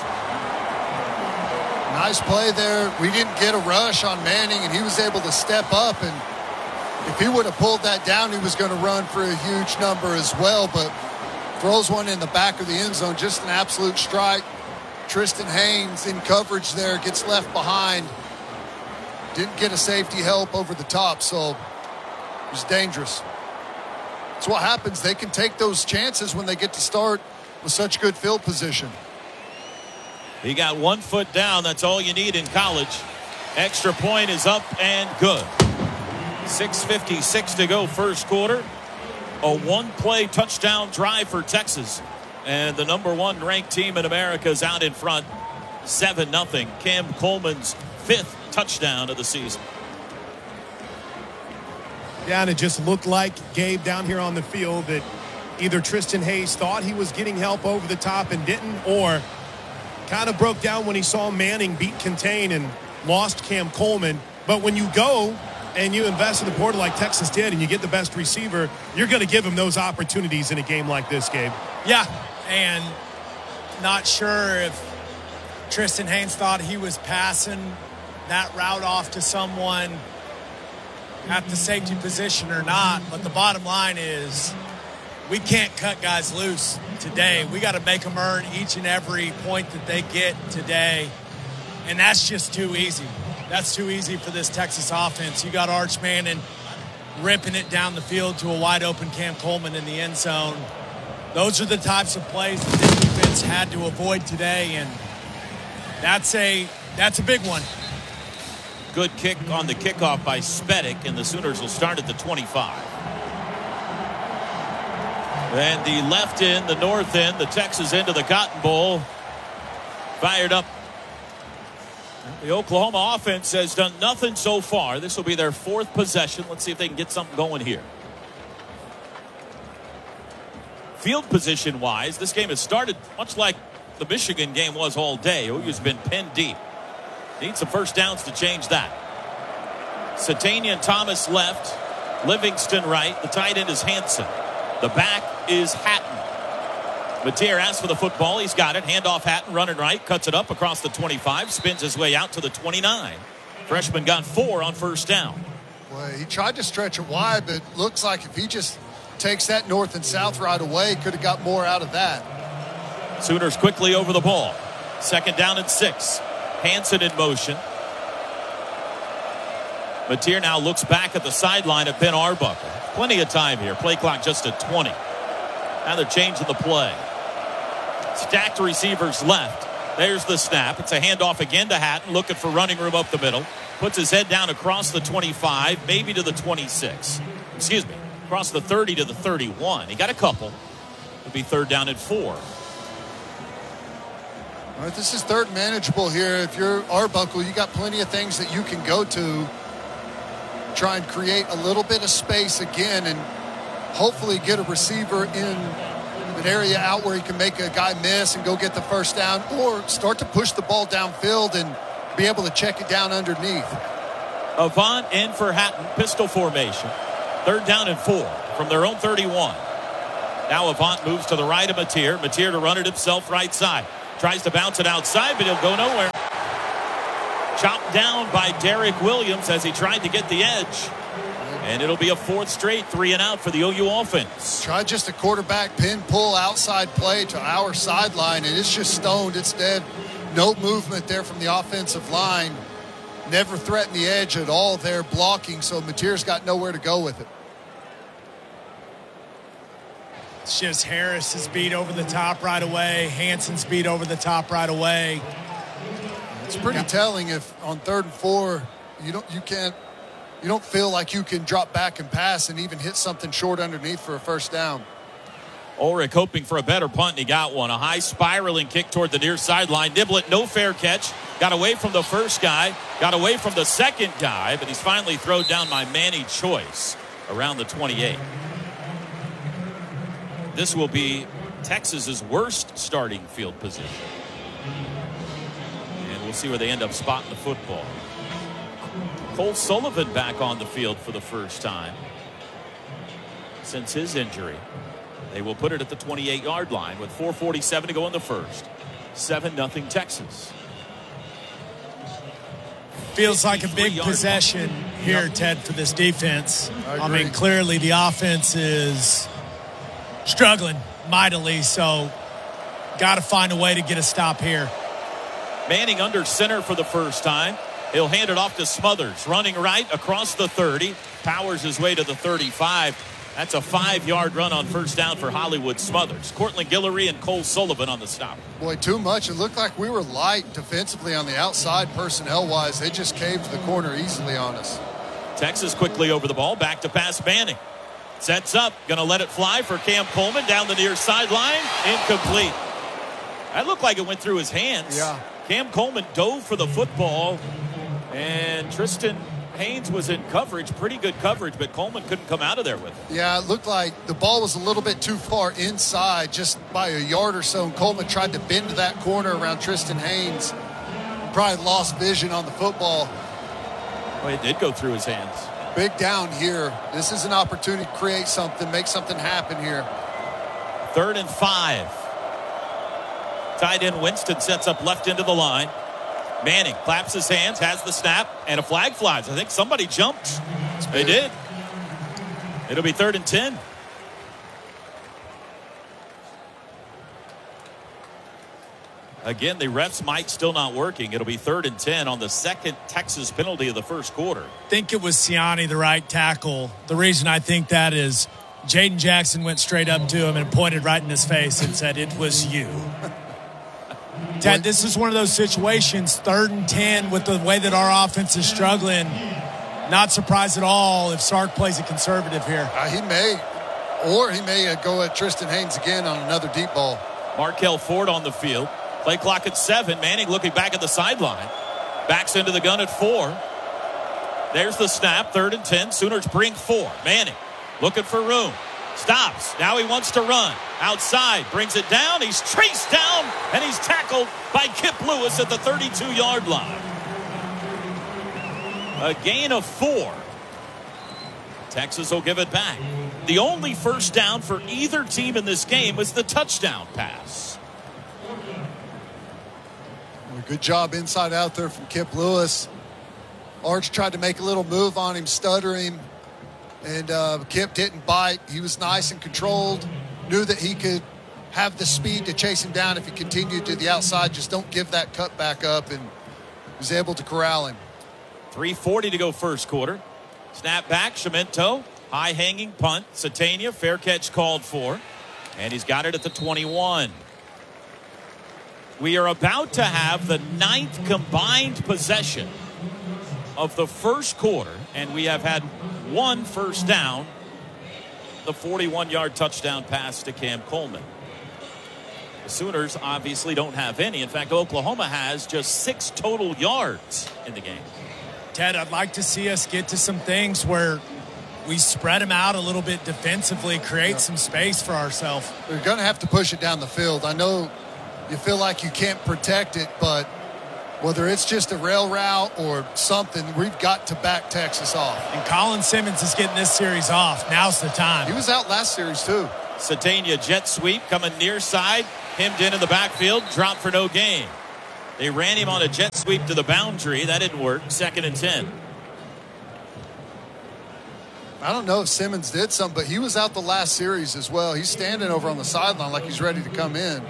Nice play there. We didn't get a rush on Manning, and he was able to step up. And if he would have pulled that down, he was going to run for a huge number as well. But throws one in the back of the end zone. Just an absolute strike. Tristan Haynes in coverage there. Gets left behind. Didn't get a safety help over the top. So it was dangerous. That's what happens. They can take those chances when they get to start with such good field position. He got one foot down. That's all you need in college. Extra point is up and good. six fifty-six to go first quarter. A one-play touchdown drive for Texas. And the number one ranked team in America is out in front. seven nothing. Cam Coleman's fifth touchdown of the season. Yeah, and it just looked like, Gabe, down here on the field, that either Tristan Hayes thought he was getting help over the top and didn't, or kind of broke down when he saw Manning beat contain and lost Cam Coleman. But when you go and you invest in the portal like Texas did and you get the best receiver, you're going to give him those opportunities in a game like this, Gabe. Yeah, and not sure if Tristan Haynes thought he was passing that route off to someone at the safety position or not, but the bottom line is we can't cut guys loose today. We got to make them earn each and every point that they get today, and that's just too easy. That's too easy for this Texas offense. You got Arch Manning ripping it down the field to a wide-open Cam Coleman in the end zone. Those are the types of plays that this defense had to avoid today, and that's a that's a big one. Good kick on the kickoff by Spedick, and the Sooners will start at the twenty-five. And the left end, the north end, the Texas end of the Cotton Bowl fired up. The Oklahoma offense has done nothing so far. This will be their fourth possession. Let's see if they can get something going here. Field position-wise, this game has started much like the Michigan game was all day. O U's been pinned deep. Need some first downs to change that. Satanian Thomas left. Livingston right. The tight end is Hansen. The back is Hatton. Mateer asks for the football. He's got it. Handoff Hatton, running right. Cuts it up across the twenty-five. Spins his way out to the twenty-nine. Freshman got four on first down. Well, he tried to stretch it wide, but looks like if he just takes that north and south right away, could have got more out of that. Sooners quickly over the ball. Second down and six. Hansen in motion. Mateer now looks back at the sideline of Ben Arbuckle. Plenty of time here. Play clock just at twenty. Now they're changing the play. Stacked receivers left. There's the snap. It's a handoff again to Hatton, looking for running room up the middle. Puts his head down across the twenty-five, maybe to the twenty-six. Excuse me, across the thirty to the thirty-one. He got a couple. It'll be third down and four. All right, this is third and manageable here. If you're Arbuckle, you got plenty of things that you can go to. Try and create a little bit of space again and hopefully get a receiver in an area out where he can make a guy miss and go get the first down, or start to push the ball downfield and be able to check it down underneath. Avant in for Hatton, pistol formation. Third down and four from their own thirty-one. Now Avant moves to the right of Mateer. Mateer to run it himself right side. Tries to bounce it outside, but he'll go nowhere. Chopped down by Derek Williams as he tried to get the edge. And it'll be a fourth straight three and out for the O U offense. Try just a quarterback pin pull outside play to our sideline, and it's just stoned. It's dead. No movement there from the offensive line. Never threatened the edge at all there blocking, so Mateer's got nowhere to go with it. It's just Harris's beat over the top right away. Hanson's beat over the top right away. It's pretty yeah. telling if on third and four you don't you can't you don't feel like you can drop back and pass and even hit something short underneath for a first down. Ulrich hoping for a better punt, and he got one. A high spiraling kick toward the near sideline. Niblett, no fair catch. Got away from the first guy. Got away from the second guy, but he's finally thrown down by Manny Choice around the twenty-eight. This will be Texas's worst starting field position. And we'll see where they end up spotting the football. Cole Sullivan back on the field for the first time since his injury. They will put it at the twenty-eight-yard line with four forty-seven to go in the first. seven nothing Texas. Feels like a big possession here, yep. Ted, for this defense. I, I mean, clearly the offense is struggling mightily, so got to find a way to get a stop here. Manning under center for the first time. He'll hand it off to Smothers, running right across the thirty. Powers his way to the thirty-five. That's a five-yard run on first down for Hollywood Smothers. Cortland Guillory and Cole Sullivan on the stop. Boy, too much. It looked like we were light defensively on the outside personnel-wise. They just caved to the corner easily on us. Texas quickly over the ball. Back to pass Manning. Sets up. Going to let it fly for Cam Coleman down the near sideline. Incomplete. That looked like it went through his hands. Yeah. Cam Coleman dove for the football. And Tristan Haynes was in coverage, pretty good coverage, but Coleman couldn't come out of there with it. Yeah, it looked like the ball was a little bit too far inside, just by a yard or so, and Coleman tried to bend to that corner around Tristan Haynes. Probably lost vision on the football. Well, it did go through his hands. Big down here. This is an opportunity to create something, make something happen here. Third and five. Tight end Winston sets up left into the line. Manning claps his hands, has the snap, and a flag flies. I think somebody jumped. They did. It'll be third and ten. Again, the ref's mic still not working. It'll be third and ten on the second Texas penalty of the first quarter. I think it was Siani, the right tackle. The reason I think that is Jaden Jackson went straight up to him and pointed right in his face and said, "It was you." Ted, this is one of those situations, third and ten, with the way that our offense is struggling. Not surprised at all if Sark plays a conservative here. Uh, he may, or he may uh, go at Tristan Haynes again on another deep ball. Markel Ford on the field. Play clock at seven. Manning looking back at the sideline. Backs into the gun at four. There's the snap, third and ten. Sooners bring four. Manning looking for room. Stops. Now he wants to run. Outside. Brings it down. He's traced down. And he's tackled by Kip Lewis at the thirty-two-yard line. A gain of four. Texas will give it back. The only first down for either team in this game was the touchdown pass. Well, good job inside out there from Kip Lewis. Arch tried to make a little move on him, stuttering. And uh, Kip didn't bite. He was nice and controlled. Knew that he could have the speed to chase him down if he continued to the outside. Just don't give that cut back up, and was able to corral him. three forty to go first quarter. Snap back, Cemento. High hanging punt. Satania, fair catch called for. And he's got it at the twenty-one. We are about to have the ninth combined possession of the first quarter, and we have had one first down, the forty-one-yard touchdown pass to Cam Coleman. The Sooners obviously don't have any. In fact, Oklahoma has just six total yards in the game. Ted, I'd like to see us get to some things where we spread them out a little bit defensively, create yeah. some space for ourselves. We're going to have to push it down the field. I know you feel like you can't protect it, but Whether it's just a rail route or something, we've got to back Texas off. And Colin Simmons is getting this series off. Now's the time. He was out last series, too. Satania jet sweep coming near side. Hemmed in in the backfield. Dropped for no gain. They ran him on a jet sweep to the boundary. That didn't work. Second and ten. I don't know if Simmons did something, but he was out the last series as well. He's standing over on the sideline like he's ready to come in.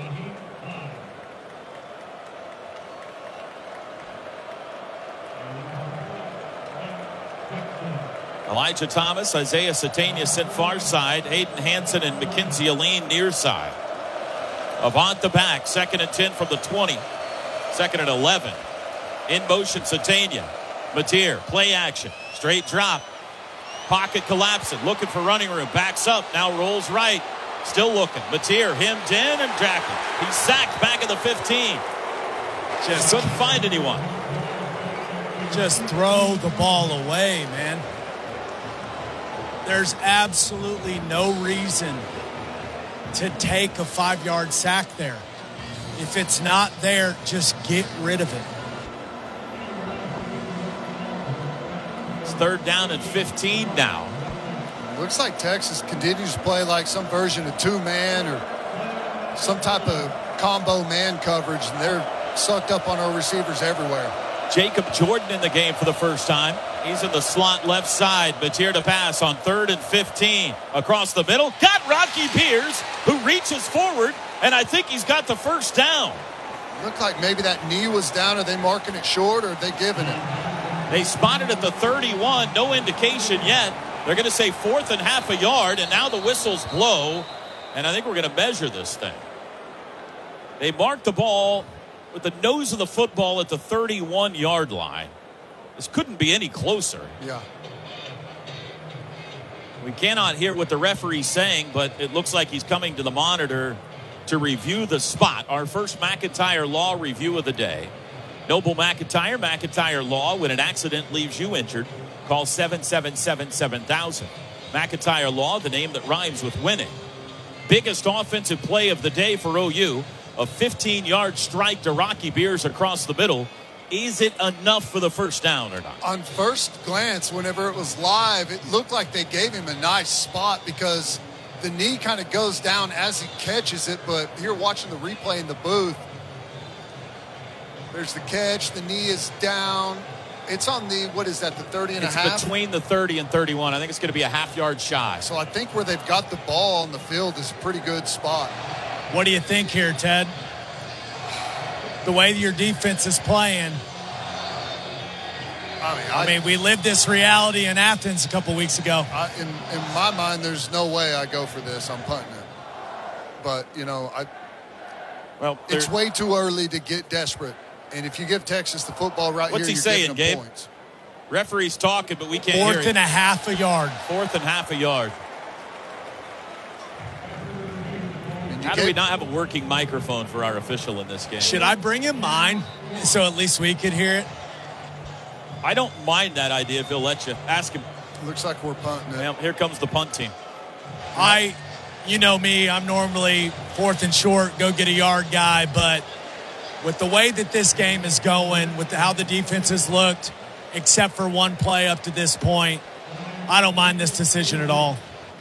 Elijah Thomas, Isaiah Satania sent far side. Hayden Hansen and Mackenzie Aline near side. Avant the back. Second and ten from the twenty. Second and eleven. In motion, Satania. Mateer, play action. Straight drop. Pocket collapsing. Looking for running room. Backs up. Now rolls right. Still looking. Mateer hemmed in and jacked. He's sacked back at the fifteen. Just couldn't find anyone. Just throw the ball away, man. There's absolutely no reason to take a five-yard sack there. If it's not there, just get rid of it. It's third down and fifteen now. Looks like Texas continues to play like some version of two-man or some type of combo man coverage, and they're sucked up on our receivers everywhere. Jacob Jordan in the game for the first time. He's in the slot left side. Mateer to pass on third and fifteen. Across the middle. Got Rocky Beers, who reaches forward, and I think he's got the first down. Looked like maybe that knee was down. Are they marking it short, or are they giving it? They spotted at the thirty-one. No indication yet. They're going to say fourth and half a yard, and now the whistles blow, and I think we're going to measure this thing. They marked the ball with the nose of the football at the thirty-one-yard line. This couldn't be any closer. Yeah. We cannot hear what the referee's saying, but it looks like he's coming to the monitor to review the spot. Our first McIntyre Law review of the day. Noble McIntyre, McIntyre Law. When an accident leaves you injured, call seven seven seven, seven thousand. McIntyre Law, the name that rhymes with winning. Biggest offensive play of the day for O U. A fifteen-yard strike to Rocky Beers across the middle. Is it enough for the first down or not? On first glance, whenever it was live, it looked like they gave him a nice spot because the knee kind of goes down as he catches it. But here watching the replay in the booth, there's the catch. The knee is down. It's on the, what is that, the thirty and it's a half? It's between the thirty and thirty-one. I think it's going to be a half yard shy. So I think where they've got the ball on the field is a pretty good spot. What do you think here, Ted? The way your defense is playing. I mean, I, I mean we lived this reality in Athens a couple weeks ago. I, in, in my mind, there's no way I go for this. I'm punting it. But, you know, I. Well, it's way too early to get desperate. And if you give Texas the football right what's here, he you're saying, giving Gabe? them points. Referee's talking, but we can't Fourth hear Fourth and him. a half a yard. Fourth and half a yard. How do we not have a working microphone for our official in this game? Should I bring him mine so at least we could hear it? I don't mind that idea if he'll let you. Ask him. Looks like we're punting it. Well, here comes the punt team. I, you know me, I'm normally fourth and short, go get a yard guy, but with the way that this game is going, with how the defense has looked, except for one play up to this point, I don't mind this decision at all.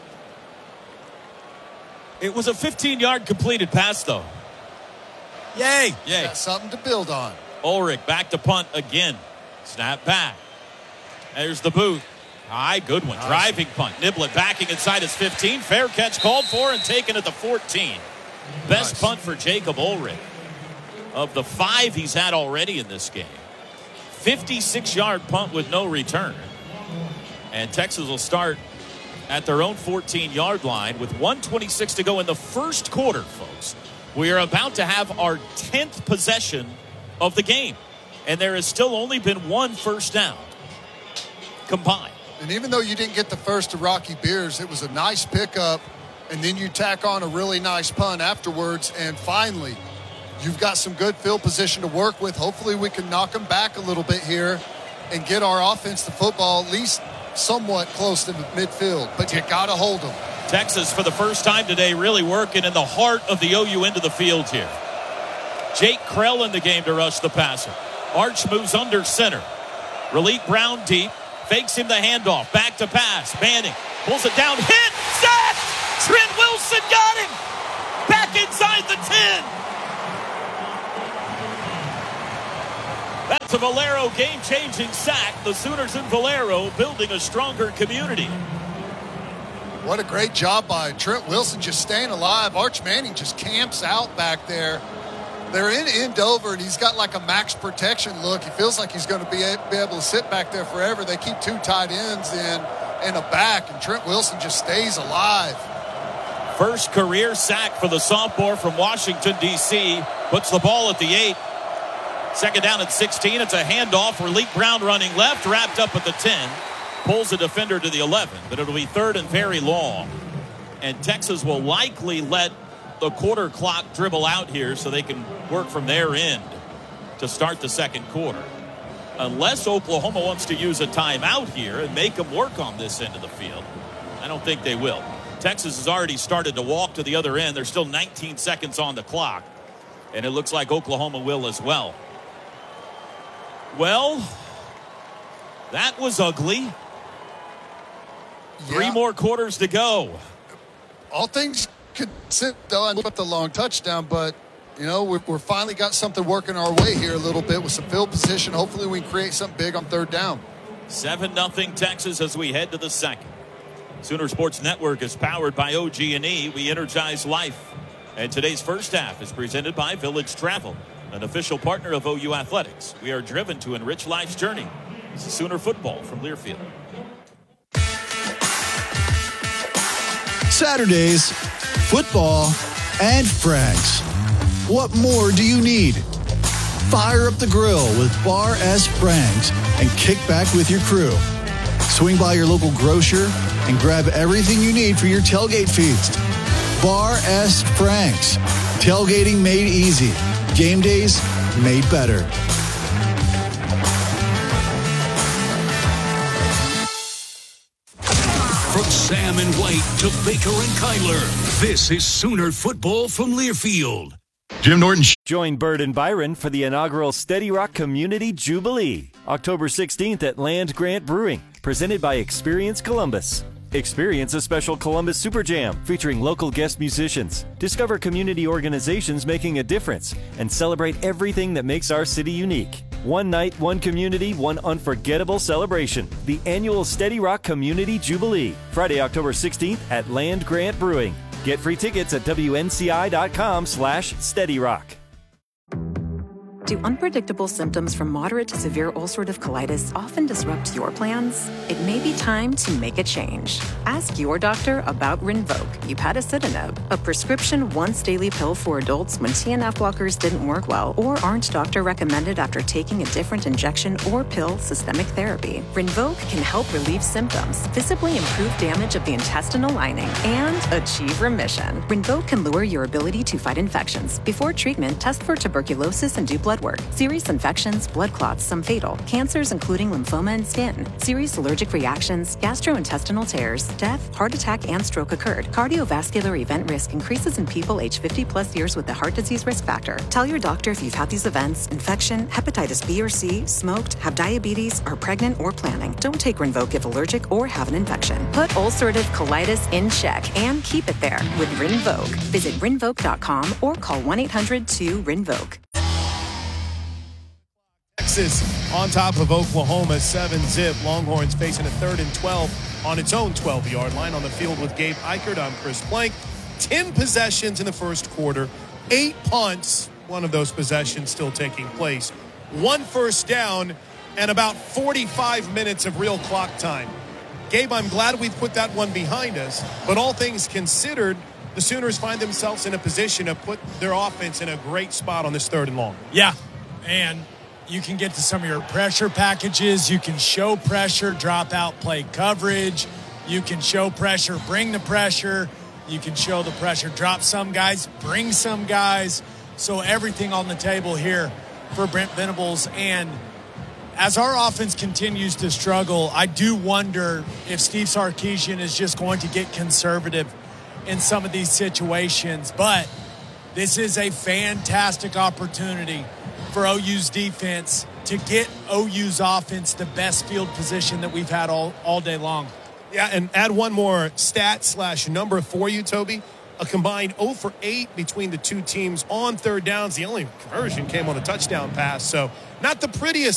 It was a fifteen-yard completed pass, though. Yay. Yay. Got something to build on. Ulrich back to punt again. Snap back. There's the boot. High, good one. Nice. Driving punt. Niblett backing inside his fifteen. Fair catch called for and taken at the fourteen. Best nice. Punt for Jacob Ulrich. Of the five he's had already in this game. fifty-six-yard punt with no return. And Texas will start at their own fourteen-yard line with one twenty-six to go in the first quarter, folks. We are about to have our tenth possession of the game. And there has still only been one first down combined. And even though you didn't get the first to Rocky Beers, it was a nice pickup. And then you tack on a really nice punt afterwards. And finally, you've got some good field position to work with. Hopefully we can knock them back a little bit here and get our offense to football at least somewhat close to midfield, but you got to hold them. Texas, for the first time today, really working in the heart of the O U end of the field here. Jake Krell in the game to rush the passer. Arch moves under center. Raleek Brown deep. Fakes him the handoff. Back to pass. Manning pulls it down. Hit! Sack! Trent Wilson got him! Back inside the ten! That's a Valero game-changing sack. The Sooners and Valero building a stronger community. What a great job by Trent Wilson just staying alive. Arch Manning just camps out back there. They're in Andover, and he's got like a max protection look. He feels like he's going to be, a, be able to sit back there forever. They keep two tight ends in and a back, and Trent Wilson just stays alive. First career sack for the sophomore from Washington, D C Puts the ball at the eight. Second down at sixteen. It's a handoff. Raleek Brown running left, wrapped up at the ten. Pulls a defender to the eleven, but it'll be third and very long. And Texas will likely let the quarter clock dribble out here so they can work from their end to start the second quarter. Unless Oklahoma wants to use a timeout here and make them work on this end of the field. I don't think they will. Texas has already started to walk to the other end. There's still nineteen seconds on the clock. And it looks like Oklahoma will as well. Well, that was ugly. Three Yeah. more quarters to go. All things considered, though, I put the long touchdown, but, you know, we've, we're finally got something working our way here a little bit with some field position. Hopefully we can create something big on third down. seven nothing Texas as we head to the second. Sooner Sports Network is powered by O G and E. We energize life. And today's first half is presented by Village Travel, an official partner of O U Athletics. We are driven to enrich life's journey. This is Sooner Football from Learfield. Saturdays, football, and frags. What more do you need? Fire up the grill with Bar S Franks and kick back with your crew. Swing by your local grocer and grab everything you need for your tailgate feast. Bar S Franks. Tailgating made easy. Game days made better. From Sam and White to Baker and Kyler, this is Sooner Football from Learfield. Jim Norton. Join Bird and Byron for the inaugural Steady Rock Community Jubilee, October sixteenth at Land Grant Brewing, presented by Experience Columbus. Experience a special Columbus Super Jam featuring local guest musicians. Discover community organizations making a difference and celebrate everything that makes our city unique. One night, one community, one unforgettable celebration. The annual Steady Rock Community Jubilee, Friday, October sixteenth at Land Grant Brewing. Get free tickets at W N C I dot com slash Steady Rock. Do unpredictable symptoms from moderate to severe ulcerative colitis often disrupt your plans? It may be time to make a change. Ask your doctor about Rinvoq, upadacitinib, a prescription once-daily pill for adults when T N F blockers didn't work well or aren't doctor recommended after taking a different injection or pill systemic therapy. Rinvoq can help relieve symptoms, visibly improve damage of the intestinal lining, and achieve remission. Rinvoq can lower your ability to fight infections. Before treatment, test for tuberculosis and do blood work. Serious infections, blood clots, some fatal. Cancers including lymphoma and skin. Serious allergic reactions, gastrointestinal tears, death, heart attack, and stroke occurred. Cardiovascular event risk increases in people aged fifty plus years with the heart disease risk factor. Tell your doctor if you've had these events: infection, hepatitis B or C, smoked, have diabetes, are pregnant, or planning. Don't take Rinvoq if allergic or have an infection. Put ulcerative colitis in check and keep it there with Rinvoq. Visit rinvoq dot com or call one eight hundred two rinvoq. Texas on top of Oklahoma, seven zip. Longhorns facing a third and twelve on its own twelve-yard line. On the field with Gabe Eichert, I'm Chris Blank. Ten possessions in the first quarter, eight punts, one of those possessions still taking place. One first down and about forty-five minutes of real clock time. Gabe, I'm glad we've put that one behind us, but all things considered, the Sooners find themselves in a position to put their offense in a great spot on this third and long. Yeah, and you can get to some of your pressure packages. You can show pressure, drop out, play coverage. You can show pressure, bring the pressure. You can show the pressure, drop some guys, bring some guys. So everything on the table here for Brent Venables. And as our offense continues to struggle, I do wonder if Steve Sarkisian is just going to get conservative in some of these situations. But this is a fantastic opportunity for O U's defense to get O U's offense the best field position that we've had all, all day long. Yeah, and add one more stat slash number for you, Toby. A combined oh for eight between the two teams on third downs. The only conversion came on a touchdown pass, so not the prettiest